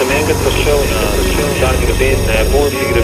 enkrat prišel na Štark Greben, ne, bom si